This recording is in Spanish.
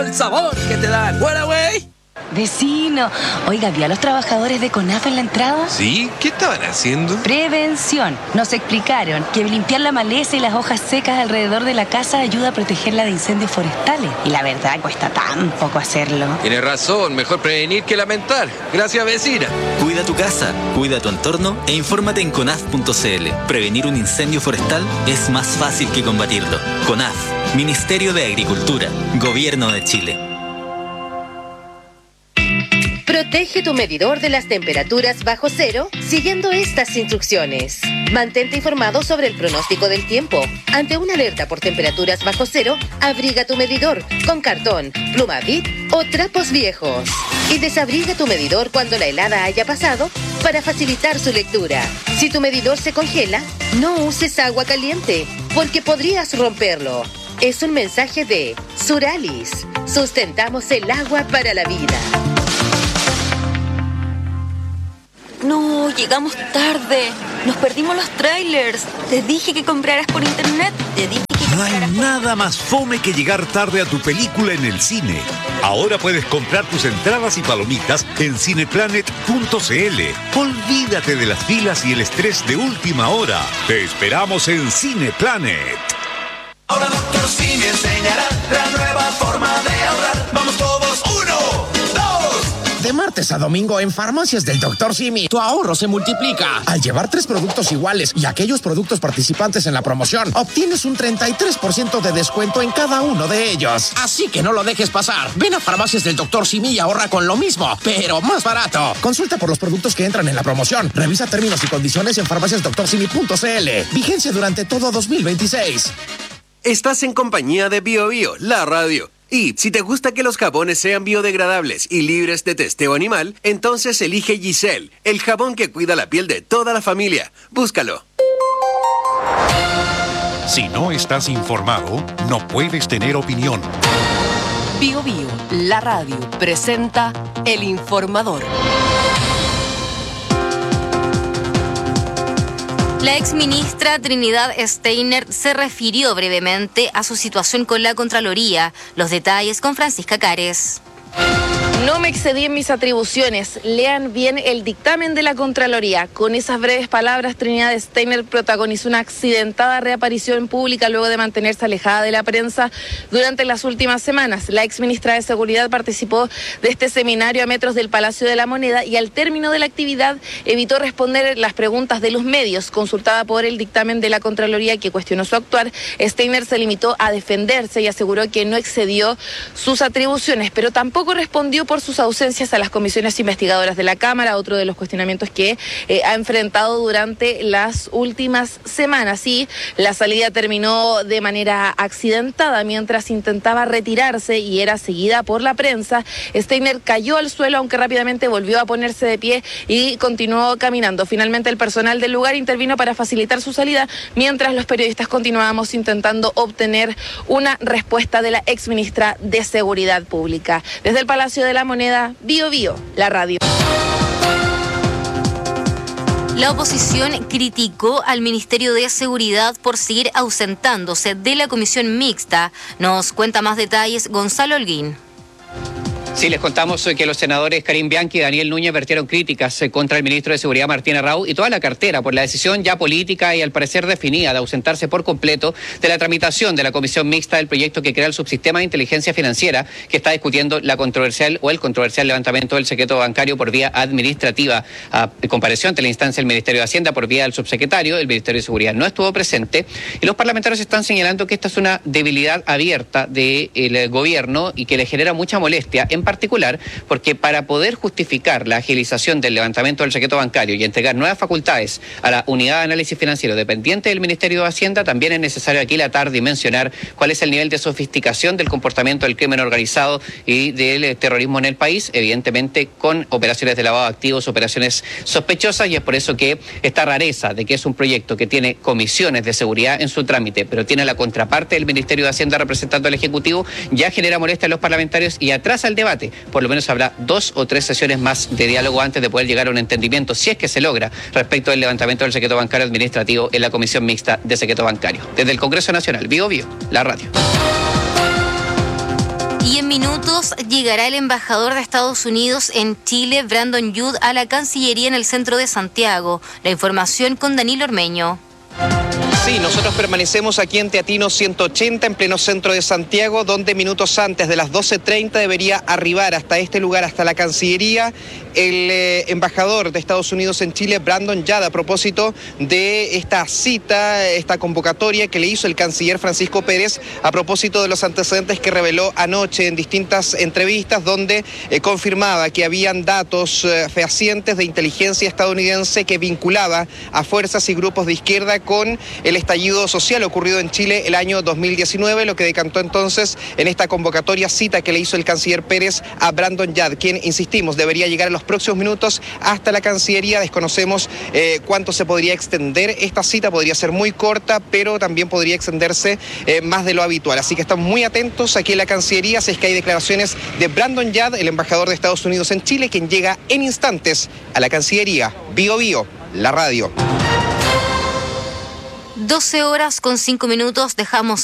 El sabor que te dan. ¡Fuera, güey! Vecino, oiga, ¿vio a los trabajadores de CONAF en la entrada? ¿Sí? ¿Qué estaban haciendo? Prevención. Nos explicaron que limpiar la maleza y las hojas secas alrededor de la casa ayuda a protegerla de incendios forestales. Y la verdad, cuesta tan poco hacerlo. Tienes razón, mejor prevenir que lamentar. Gracias, vecina. Cuida tu casa, cuida tu entorno e infórmate en conaf.cl. Prevenir un incendio forestal es más fácil que combatirlo. CONAF, Ministerio de Agricultura, Gobierno de Chile. Protege tu medidor de las temperaturas bajo cero siguiendo estas instrucciones. Mantente informado sobre el pronóstico del tiempo. Ante una alerta por temperaturas bajo cero, abriga tu medidor con cartón, pluma Bic o trapos viejos. Y desabriga tu medidor cuando la helada haya pasado para facilitar su lectura. Si tu medidor se congela, no uses agua caliente porque podrías romperlo. Es un mensaje de Suralis. Sustentamos el agua para la vida. No, llegamos tarde. Nos perdimos los trailers. Te dije que compraras por internet. No hay nada más fome que llegar tarde a tu película en el cine. Ahora puedes comprar tus entradas y palomitas en cineplanet.cl. Olvídate de las filas y el estrés de última hora. Te esperamos en Cineplanet. Ahora Dr. Simi enseñará la nueva forma de ahorrar. Vamos todos, 1, 2. De martes a domingo en Farmacias del Dr. Simi, tu ahorro se multiplica. Al llevar 3 productos iguales y aquellos productos participantes en la promoción, obtienes un 33% de descuento en cada uno de ellos. Así que no lo dejes pasar. Ven a Farmacias del Dr. Simi y ahorra con lo mismo, pero más barato. Consulta por los productos que entran en la promoción. Revisa términos y condiciones en farmaciasdoctorsimi.cl. Vigencia durante todo 2026. Estás en compañía de BioBio, la radio. Y si te gusta que los jabones sean biodegradables y libres de testeo animal, entonces elige Giselle, el jabón que cuida la piel de toda la familia. Búscalo. Si no estás informado, no puedes tener opinión. BioBio, la radio, presenta El Informador. La exministra Trinidad Steiner se refirió brevemente a su situación con la Contraloría. Los detalles con Francisca Cares. No me excedí en mis atribuciones. Lean bien el dictamen de la Contraloría. Con esas breves palabras, Trinidad Steiner protagonizó una accidentada reaparición pública luego de mantenerse alejada de la prensa durante las últimas semanas. La exministra de Seguridad participó de este seminario a metros del Palacio de la Moneda y al término de la actividad evitó responder las preguntas de los medios. Consultada por el dictamen de la Contraloría que cuestionó su actuar, Steiner se limitó a defenderse y aseguró que no excedió sus atribuciones, pero tampoco respondió por sus ausencias a las comisiones investigadoras de la Cámara, otro de los cuestionamientos que ha enfrentado durante las últimas semanas. Y la salida terminó de manera accidentada mientras intentaba retirarse y era seguida por la prensa. Steiner cayó al suelo, aunque rápidamente volvió a ponerse de pie y continuó caminando. Finalmente el personal del lugar intervino para facilitar su salida, mientras los periodistas continuábamos intentando obtener una respuesta de la exministra de Seguridad Pública. Desde el Palacio de la Moneda, BioBio, la radio. La oposición criticó al Ministerio de Seguridad por seguir ausentándose de la comisión mixta. Nos cuenta más detalles Gonzalo Holguín. Sí, les contamos que los senadores Karim Bianchi y Daniel Núñez vertieron críticas contra el ministro de Seguridad Martín Arrau y toda la cartera por la decisión ya política y al parecer definida de ausentarse por completo de la tramitación de la comisión mixta del proyecto que crea el subsistema de inteligencia financiera que está discutiendo el controversial levantamiento del secreto bancario por vía administrativa. Compareció ante la instancia del Ministerio de Hacienda por vía del subsecretario. El Ministerio de Seguridad no estuvo presente y los parlamentarios están señalando que esta es una debilidad abierta del gobierno y que le genera mucha molestia, en particular porque para poder justificar la agilización del levantamiento del secreto bancario y entregar nuevas facultades a la unidad de análisis financiero dependiente del Ministerio de Hacienda, también es necesario aquilatar, dimensionar cuál es el nivel de sofisticación del comportamiento del crimen organizado y del terrorismo en el país, evidentemente con operaciones de lavado de activos, operaciones sospechosas, y es por eso que esta rareza de que es un proyecto que tiene comisiones de seguridad en su trámite, pero tiene la contraparte del Ministerio de Hacienda representando al Ejecutivo, ya genera molestia a los parlamentarios y atrasa el debate. Por lo menos habrá 2 o 3 sesiones más de diálogo antes de poder llegar a un entendimiento, si es que se logra, respecto del levantamiento del secreto bancario administrativo en la Comisión Mixta de Secreto Bancario. Desde el Congreso Nacional, BioBio, la radio. Y en minutos llegará el embajador de Estados Unidos en Chile, Brandon Judd, a la Cancillería en el centro de Santiago. La información con Danilo Ormeño. Sí, nosotros permanecemos aquí en Teatino 180, en pleno centro de Santiago, donde minutos antes de las 12:30 debería arribar hasta este lugar, hasta la Cancillería, el embajador de Estados Unidos en Chile, Brandon Judd, a propósito de esta cita, esta convocatoria que le hizo el canciller Francisco Pérez a propósito de los antecedentes que reveló anoche en distintas entrevistas, donde confirmaba que habían datos fehacientes de inteligencia estadounidense que vinculaba a fuerzas y grupos de izquierda con el estallido social ocurrido en Chile el año 2019, lo que decantó entonces en esta convocatoria cita que le hizo el canciller Pérez a Brandon Judd, quien, insistimos, debería llegar a los próximos minutos hasta la Cancillería. Desconocemos cuánto se podría extender esta cita, podría ser muy corta, pero también podría extenderse más de lo habitual. Así que estamos muy atentos aquí en la Cancillería, si es que hay declaraciones de Brandon Judd, el embajador de Estados Unidos en Chile, quien llega en instantes a la Cancillería. Bío Bío, la radio. 12 horas con 5 minutos, dejamos